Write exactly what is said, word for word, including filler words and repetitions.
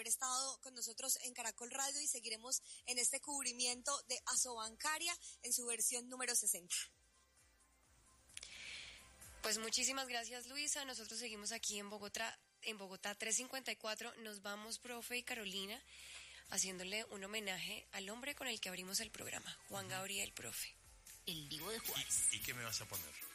haber estado con nosotros en Caracol Radio y seguiremos en este cubrimiento de Asobancaria en su versión número sesenta. Pues muchísimas gracias, Luisa. Nosotros seguimos aquí en Bogotá, en Bogotá trescientos cincuenta y cuatro. Nos vamos, profe y Carolina, haciéndole un homenaje al hombre con el que abrimos el programa, Juan Gabriel, profe. El Divo de Juárez. ¿Y, ¿Y qué me vas a poner?